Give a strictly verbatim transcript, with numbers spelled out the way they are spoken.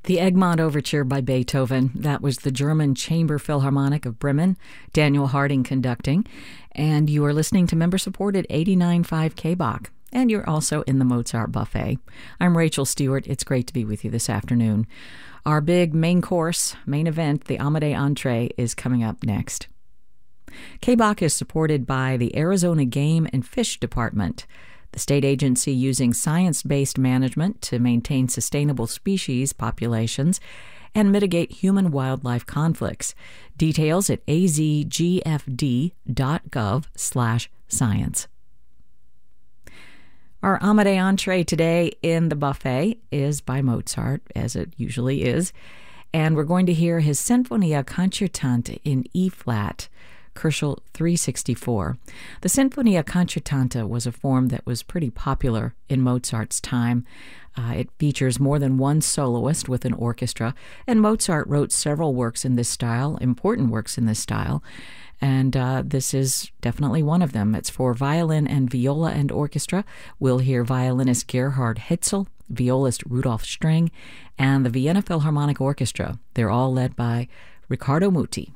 The Egmont Overture by Beethoven. That was the German Chamber Philharmonic of Bremen, Daniel Harding conducting. And you are listening to member-supported eighty-nine point five K B O C. And you're also in the Mozart Buffet. I'm Rachel Stewart. It's great to be with you this afternoon. Our big main course, main event, the Amadei Entree, is coming up next. K B O C is supported by the Arizona Game and Fish Department, the state agency using science-based management to maintain sustainable species populations and mitigate human-wildlife conflicts. Details at azgfd.gov slash science. Our Amadei Entree today in the buffet is by Mozart, as it usually is, and we're going to hear his Sinfonia Concertante in E-flat, Kerschel three sixty-four. The Sinfonia Concertante was a form that was pretty popular in Mozart's time. Uh, it features more than one soloist with an orchestra, and Mozart wrote several works in this style, important works in this style, and uh, this is definitely one of them. It's for violin and viola and orchestra. We'll hear violinist Gerhard Hitzel, violist Rudolf String, and the Vienna Philharmonic Orchestra. They're all led by Riccardo Muti.